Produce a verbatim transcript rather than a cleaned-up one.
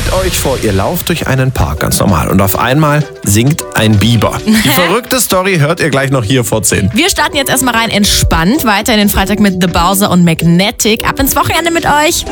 Stellt euch vor, ihr lauft durch einen Park, ganz normal, und auf einmal singt ein Biber. Die verrückte Story hört ihr gleich noch hier vor zehn. Wir starten jetzt erstmal rein entspannt weiter in den Freitag mit The Bowser und Magnetic. Ab ins Wochenende mit euch.